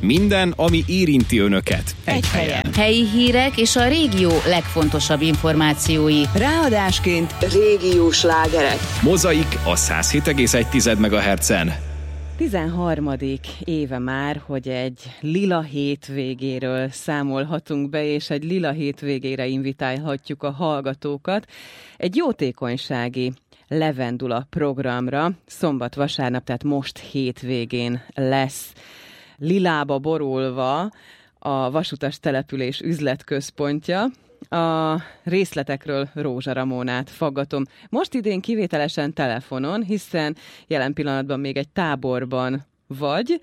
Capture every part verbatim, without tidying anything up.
Minden, ami érinti önöket. Egy, Egy helyen. helyen. Helyi hírek és a régió legfontosabb információi. Ráadásként régiós slágerek. Mozaik a száz hét egész egy megahertzen. tizenharmadik éve már, hogy egy lila hétvégéről számolhatunk be, és egy lila hétvégére invitálhatjuk a hallgatókat. Egy jótékonysági levendula programra szombat-vasárnap, tehát most hétvégén lesz lilába borulva a Vasutas település üzletközpontja. A részletekről Rózsa Ramónát faggatom. Most idén kivételesen telefonon, hiszen jelen pillanatban még egy táborban vagy,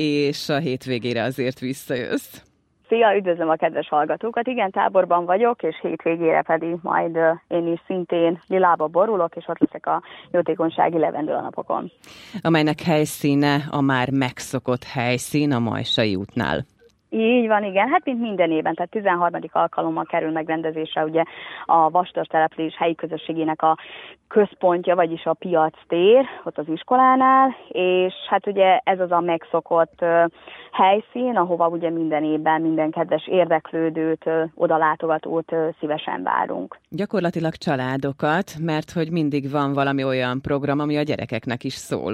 és a hétvégére azért visszajössz. Szia, üdvözlöm a kedves hallgatókat. Igen, táborban vagyok, és hétvégére pedig majd uh, én is szintén lilába borulok, és ott leszek a jótékonysági levendula napokon. Amelynek helyszíne a már megszokott helyszín a Majsai útnál. Így van, igen. Hát mint minden évben, tehát tizenharmadik alkalommal kerül megrendezésre ugye a Vasutas település helyi közösségének a központja, vagyis a piactér, ott az iskolánál, és hát ugye ez az a megszokott uh, helyszín, ahova ugye minden évben minden kedves érdeklődőt, uh, odalátogatót uh, szívesen várunk. Gyakorlatilag családokat, mert hogy mindig van valami olyan program, ami a gyerekeknek is szól.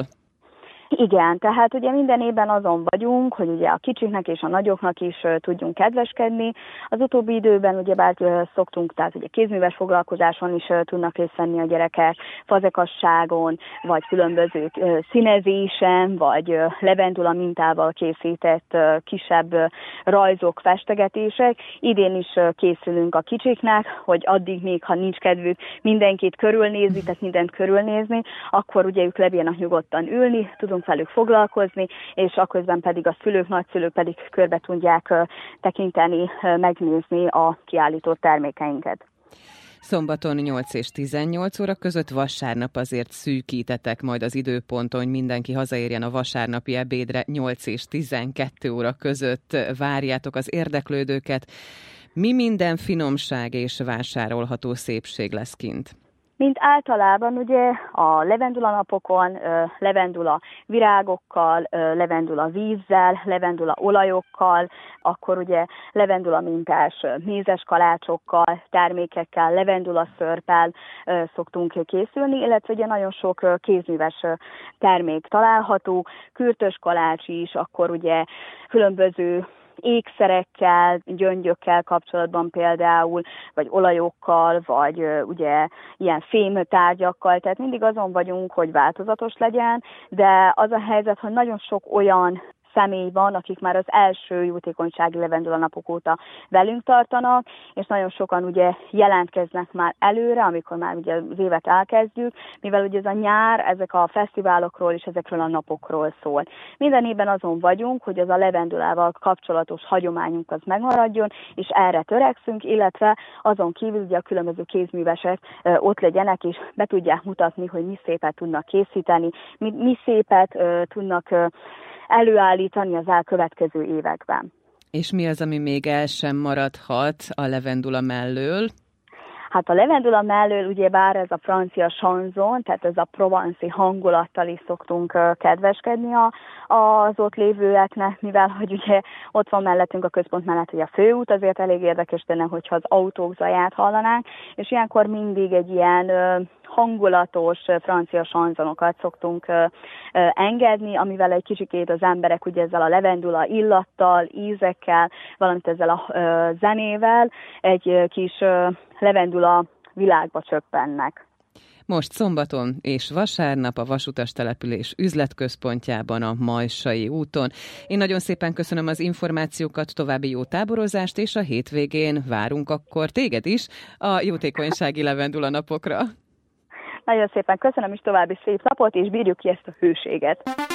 Igen, tehát ugye minden évben azon vagyunk, hogy ugye a kicsiknek és a nagyoknak is uh, tudjunk kedveskedni. Az utóbbi időben ugyebár uh, szoktunk, tehát ugye kézműves foglalkozáson is uh, tudnak részt venni a gyerekek, fazekasságon, vagy különböző uh, színezésen, vagy uh, levendula mintával készített uh, kisebb uh, rajzok, festegetések. Idén is uh, készülünk a kicsiknek, hogy addig még, ha nincs kedvük mindenkit körülnézni, tehát mindent körülnézni, akkor ugye ők lebírnak nyugodtan ülni, tudunk velük foglalkozni, és akközben pedig a szülők, nagyszülők pedig körbe tudják uh, tekinteni, uh, megnézni a kiállított termékeinket. Szombaton nyolc és tizennyolc óra között, vasárnap azért szűkítetek majd az időponton, hogy mindenki hazaérjen a vasárnapi ebédre. Nyolc és tizenkettő óra között várjátok az érdeklődőket. Mi minden finomság és vásárolható szépség lesz kint? Mint általában ugye a levendula napokon levendula virágokkal, levendula vízzel, levendula olajokkal, akkor ugye levendula mintás mézes kalácsokkal, termékekkel, levendula szörppel szoktunk készülni, illetve ugye nagyon sok kézműves termék található, kürtös kalács is, akkor ugye különböző ékszerekkel, gyöngyökkel kapcsolatban például, vagy olajokkal, vagy uh, ugye ilyen fémtárgyakkal, tehát mindig azon vagyunk, hogy változatos legyen, de az a helyzet, hogy nagyon sok olyan személy van, akik már az első jótékonysági levendula napok óta velünk tartanak, és nagyon sokan ugye jelentkeznek már előre, amikor már ugye az évet elkezdjük, mivel ugye ez a nyár, ezek a fesztiválokról és ezekről a napokról szól. Minden évben azon vagyunk, hogy az a levendulával kapcsolatos hagyományunk az megmaradjon, és erre törekszünk, illetve azon kívül ugye a különböző kézművesek ö, ott legyenek, és be tudják mutatni, hogy mi szépet tudnak készíteni, mi, mi szépet ö, tudnak ö, előállítani az elkövetkező években. És mi az, ami még el sem maradhat a levendula mellől? Hát a levendula mellől ugyebár ez a francia chanson, tehát ez a provanci hangulattal is szoktunk kedveskedni a, az ott lévőeknek, mivel hogy ugye ott van mellettünk a központ mellett, hogy a főút, azért elég érdekes lenne, hogyha az autók zaját hallanánk, és ilyenkor mindig egy ilyen hangulatos francia chansonokat szoktunk uh, uh, engedni, amivel egy kicsikét az emberek ugye ezzel a levendula illattal, ízekkel, valamint ezzel a uh, zenével egy uh, kis uh, levendula világba csöppennek. Most szombaton és vasárnap a Vasutas település üzletközpontjában a Majsai úton. Én nagyon szépen köszönöm az információkat, további jó táborozást, és a hétvégén várunk akkor téged is a jótékonysági levendula napokra. Nagyon szépen köszönöm, és további szép napot, és bírjuk ki ezt a hőséget.